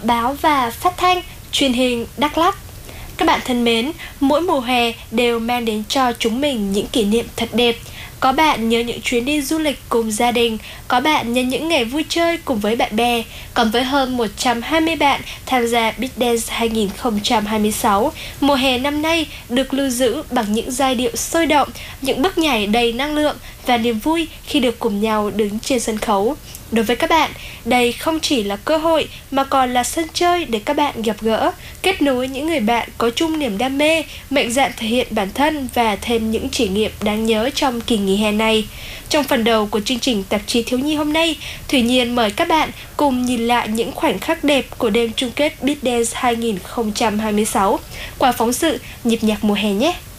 báo và phát thanh, truyền hình Đắk Lắk. Các bạn thân mến, mỗi mùa hè đều mang đến cho chúng mình những kỷ niệm thật đẹp. Có bạn nhớ những chuyến đi du lịch cùng gia đình, có bạn nhớ những ngày vui chơi cùng với bạn bè. Còn với hơn 120 bạn tham gia Beat Dance 2026, mùa hè năm nay được lưu giữ bằng những giai điệu sôi động, những bước nhảy đầy năng lượng và niềm vui khi được cùng nhau đứng trên sân khấu. Đối với các bạn, đây không chỉ là cơ hội mà còn là sân chơi để các bạn gặp gỡ, kết nối những người bạn có chung niềm đam mê, mạnh dạn thể hiện bản thân và thêm những trải nghiệm đáng nhớ trong kỳ nghỉ hè này. Trong phần đầu của chương trình Tạp chí Thiếu nhi hôm nay, Thủy Nhiên mời các bạn cùng nhìn lại những khoảnh khắc đẹp của đêm chung kết Beat Dance 2026 qua phóng sự Nhịp nhạc mùa hè nhé.